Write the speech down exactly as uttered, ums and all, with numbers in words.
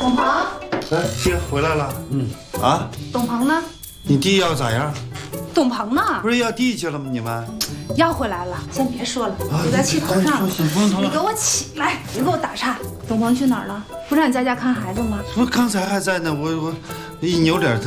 东鹏， 哎，爹回来了。嗯。啊？ 东鹏呢？ 你弟要咋样？ 东鹏呢？ 不是要地去了吗？你们？ 要回来了，先别说了，有点气头上了。你给我起来，你给我打岔。东鹏去哪儿了？不是让你在家看孩子吗？ 不是刚才还在呢，我我一扭脸他